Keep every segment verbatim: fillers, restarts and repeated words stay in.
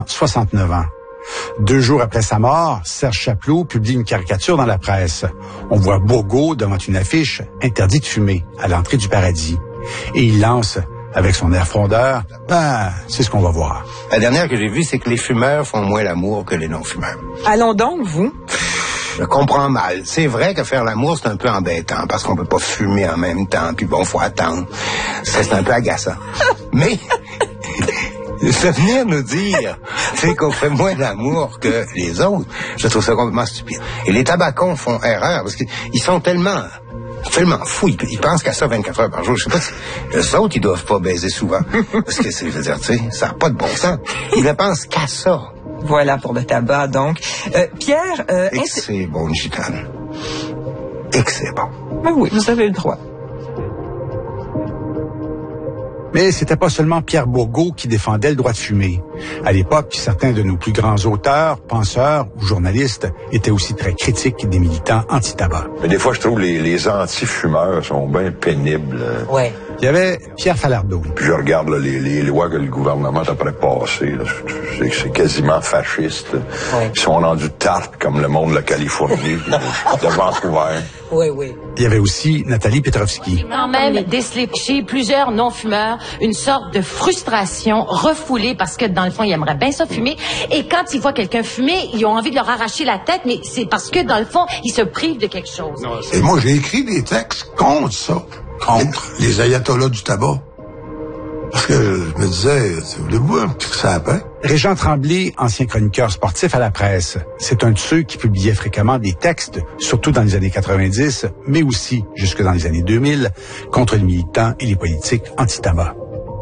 soixante-neuf ans. Deux jours après sa mort, Serge Chapleau publie une caricature dans la presse. On voit Bourgault devant une affiche « Interdit de fumer » à l'entrée du paradis. Et il lance, avec son air frondeur, « Ben, c'est ce qu'on va voir. » La dernière que j'ai vue, c'est que les fumeurs font moins l'amour que les non-fumeurs. Allons donc, vous. Je comprends mal. C'est vrai que faire l'amour, c'est un peu embêtant, parce qu'on peut pas fumer en même temps, puis bon, faut attendre. C'est un peu agaçant. Mais... de venir nous dire, c'est qu'on fait moins d'amour que les autres, je trouve ça complètement stupide. Et les tabacons font erreur, parce qu'ils sont tellement, tellement fous, ils, ils pensent qu'à ça vingt-quatre heures par jour. Je sais pas si, eux autres, ils doivent pas baiser souvent. Parce que c'est, je veux dire, tu sais, ça n'a pas de bon sens. Ils ne pensent qu'à ça. Voilà pour le tabac, donc. Euh, Pierre... Euh, Et que c'est bon, une gitane. Et que c'est bon. Ben oui, vous avez le droit. Mais c'était pas seulement Pierre Bourgault qui défendait le droit de fumer. À l'époque, certains de nos plus grands auteurs, penseurs ou journalistes étaient aussi très critiques des militants anti-tabac. Mais des fois, je trouve que les, les anti-fumeurs sont bien pénibles. Ouais. Il y avait Pierre Falardeau. Puis je regarde là, les, les lois que le gouvernement est après passer. Là, c'est, c'est quasiment fasciste. Ouais. Ils sont rendus tartes comme le monde de la Californie, de Vancouver. Oui, oui. Il y avait aussi Nathalie Petrovski. Quand même déceler chez plusieurs non-fumeurs une sorte de frustration refoulée parce que dans le fond, ils aimeraient bien ça fumer. Et quand ils voient quelqu'un fumer, ils ont envie de leur arracher la tête, mais c'est parce que dans le fond, ils se privent de quelque chose. Non, et moi, j'ai écrit des textes contre ça, contre les ayatollahs du tabac. Parce que je me disais, voulez-vous un petit sapin? Régent Tremblay, ancien chroniqueur sportif à la presse. C'est un de ceux qui publiait fréquemment des textes, surtout dans les années quatre-vingt-dix, mais aussi jusque dans les années deux mille, contre les militants et les politiques anti-tabac.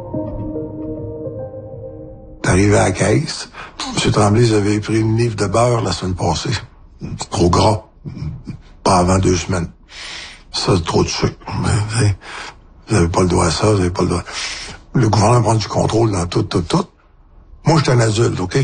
T'arrives à la caisse. M. Tremblay, vous avez pris une livre de beurre la semaine passée. Trop gras. Pas avant deux semaines. Ça, c'est trop de sucre. Vous n'avez pas le droit à ça, vous n'avez pas le droit... Le gouvernement prend du contrôle dans tout, tout, tout. Moi, je suis un adulte, OK?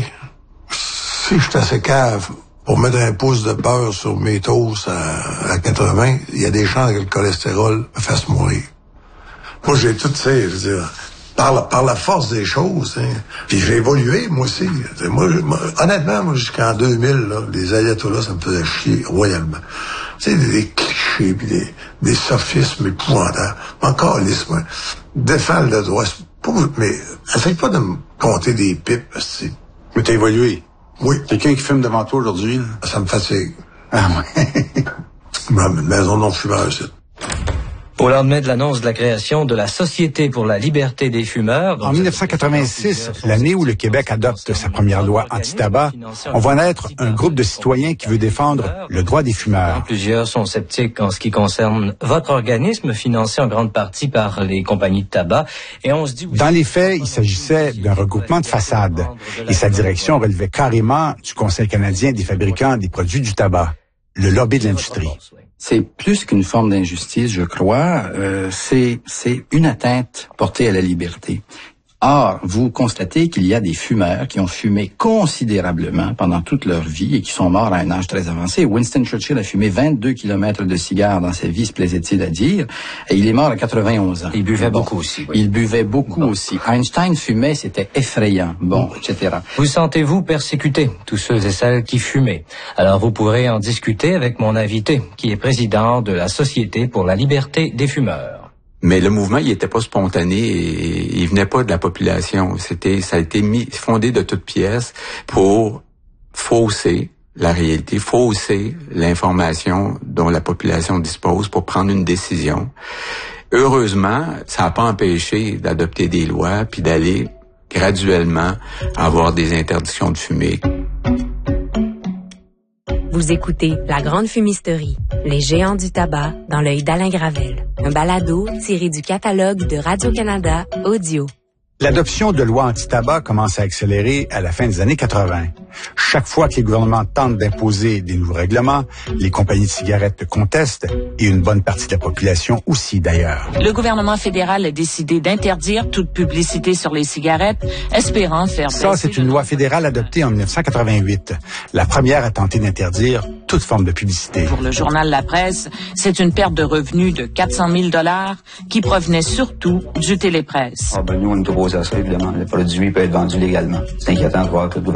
Si je suis assez cave pour mettre un pouce de beurre sur mes toasts à, à quatre-vingts, il y a des chances que le cholestérol me fasse mourir. Moi, j'ai tout, tu sais, je veux dire, par la, par la force des choses, hein. Puis j'ai évolué, moi aussi. Moi, je, moi, honnêtement, moi, jusqu'en deux mille, là, les ayatollahs, ça me faisait chier royalement. Tu sais, des, des clichés, puis des, des sophismes épouvantables. Encore lisse, moi. Défendre le droit, pas, mais essaye pas de me compter des pipes, c'est... Mais t'as évolué. Oui. Quelqu'un qui fume devant toi aujourd'hui, là? Ça me fatigue. Ah ouais. Ma maison non-fumeur, c'est... Au lendemain de l'annonce de la création de la Société pour la liberté des fumeurs... En dix-neuf cent quatre-vingt-six, l'année où le Québec adopte sa première loi anti-tabac, on voit naître un groupe de citoyens qui veut défendre le droit des fumeurs. Plusieurs sont sceptiques en ce qui concerne votre organisme, financé en grande partie par les compagnies de tabac. Et on se dit... Dans les faits, il s'agissait d'un regroupement de façade. Et sa direction relevait carrément du Conseil canadien des fabricants des produits du tabac, le lobby de l'industrie. C'est plus qu'une forme d'injustice, je crois. Euh, c'est, c'est une atteinte portée à la liberté. Or, vous constatez qu'il y a des fumeurs qui ont fumé considérablement pendant toute leur vie et qui sont morts à un âge très avancé. Winston Churchill a fumé vingt-deux kilomètres de cigares dans sa vie, se plaisait-il à dire, et il est mort à quatre-vingt-onze ans. Il buvait bon. beaucoup aussi. Oui. Il buvait beaucoup bon. aussi. Einstein fumait, c'était effrayant, bon, et cetera. Vous sentez-vous persécuté, tous ceux et celles qui fumaient? Alors vous pourrez en discuter avec mon invité, qui est président de la Société pour la liberté des fumeurs. Mais le mouvement, il était pas spontané et il venait pas de la population. C'était, ça a été mis, fondé de toutes pièces pour fausser la réalité, fausser l'information dont la population dispose pour prendre une décision. Heureusement, ça n'a pas empêché d'adopter des lois puis d'aller graduellement avoir des interdictions de fumer. Vous écoutez La Grande Fumisterie, les géants du tabac dans l'œil d'Alain Gravel. Un balado tiré du catalogue de Radio-Canada Audio. L'adoption de lois anti-tabac commence à accélérer à la fin des années quatre-vingt. Chaque fois que les gouvernements tentent d'imposer des nouveaux règlements, les compagnies de cigarettes contestent, et une bonne partie de la population aussi d'ailleurs. Le gouvernement fédéral a décidé d'interdire toute publicité sur les cigarettes, espérant faire... Ça, c'est une loi fédérale adoptée en dix-neuf cent quatre-vingt-huit. La première à tenter d'interdire toute forme de publicité. Pour le journal La Presse, c'est une perte de revenus de quatre cent mille dollars qui provenait surtout du télépresse. Ah ben nous, on est opposés à ça, évidemment. Le produit peut être vendu légalement. C'est inquiétant de voir que le